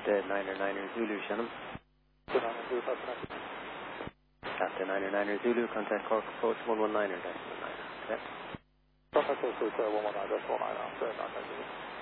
Niner Zulu, Shannon. Captain Niner Zulu, contact Cork approach 119.9. Okay. Contact approach 119.9,